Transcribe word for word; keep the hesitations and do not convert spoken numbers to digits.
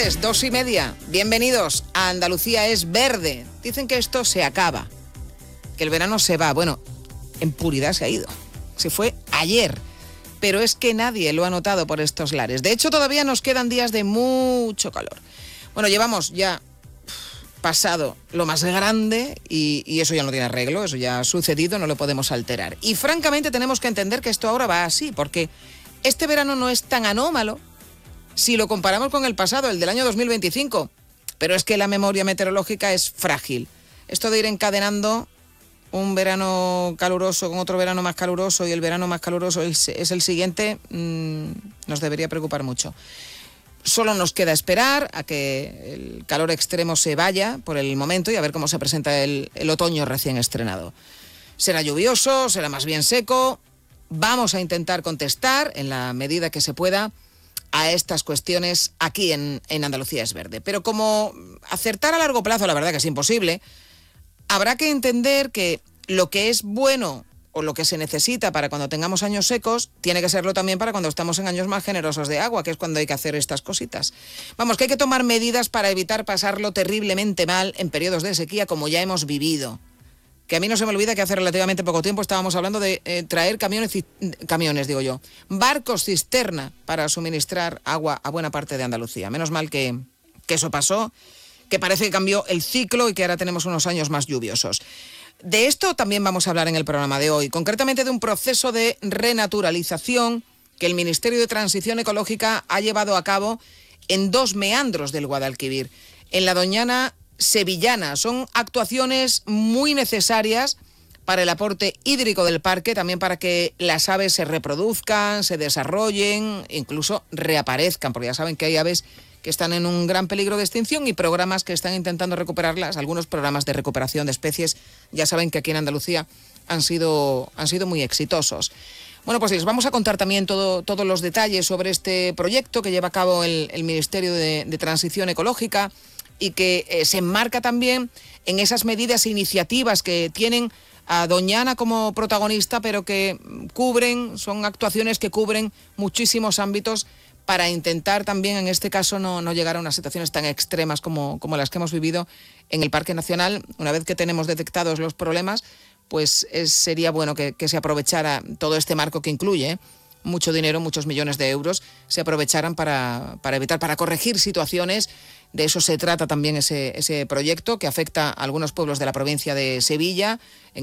tardes, dos y media. Bienvenidos a Andalucía es Verde. Dicen que esto se acaba, que el verano se va. Bueno, en puridad se ha ido. Se fue ayer. Pero es que nadie lo ha notado por estos lares. De hecho, todavía nos quedan días de mucho calor. Bueno, llevamos ya pasado lo más grande y, y eso ya no tiene arreglo, eso ya ha sucedido, no lo podemos alterar. Y francamente tenemos que entender que esto ahora va así, porque este verano no es tan anómalo si lo comparamos con el pasado, el del año dos mil veinticinco. Pero es que la memoria meteorológica es frágil. Esto de ir encadenando un verano caluroso con otro verano más caluroso y el verano más caluroso es, es el siguiente, mmm, nos debería preocupar mucho. Solo nos queda esperar a que el calor extremo se vaya por el momento y a ver cómo se presenta el, el otoño recién estrenado. Será lluvioso, será más bien seco. Vamos a intentar contestar en la medida que se pueda a estas cuestiones aquí en, en Andalucía es Verde. Pero como acertar a largo plazo, la verdad que es imposible, habrá que entender que lo que es bueno o lo que se necesita para cuando tengamos años secos, tiene que serlo también para cuando estamos en años más generosos de agua, que es cuando hay que hacer estas cositas. Vamos, que hay que tomar medidas para evitar pasarlo terriblemente mal en periodos de sequía como ya hemos vivido. Que a mí no se me olvida que hace relativamente poco tiempo estábamos hablando de eh, traer camiones, camiones, digo yo, barcos cisterna para suministrar agua a buena parte de Andalucía. Menos mal que, que eso pasó, que parece que cambió el ciclo y que ahora tenemos unos años más lluviosos. De esto también vamos a hablar en el programa de hoy, concretamente de un proceso de renaturalización que el Ministerio de Transición Ecológica ha llevado a cabo en dos meandros del Guadalquivir, en la Doñana sevillana. Son actuaciones muy necesarias para el aporte hídrico del parque, también para que las aves se reproduzcan, se desarrollen, incluso reaparezcan, porque ya saben que hay aves que están en un gran peligro de extinción y programas que están intentando recuperarlas. Algunos programas de recuperación de especies, ya saben que aquí en Andalucía han sido, han sido muy exitosos. Bueno, pues les vamos a contar también todo, todos los detalles sobre este proyecto que lleva a cabo el, el Ministerio de, de Transición Ecológica y que eh, se enmarca también en esas medidas e iniciativas que tienen a Doñana como protagonista, pero que cubren, son actuaciones que cubren muchísimos ámbitos para intentar también, en este caso, no, no llegar a unas situaciones tan extremas como, como las que hemos vivido en el Parque Nacional. Una vez que tenemos detectados los problemas, pues es, sería bueno que, que se aprovechara todo este marco que incluye ¿eh? mucho dinero, muchos millones de euros, se aprovecharan para, para evitar, para corregir situaciones. De eso se trata también ese, ese proyecto que afecta a algunos pueblos de la provincia de Sevilla. En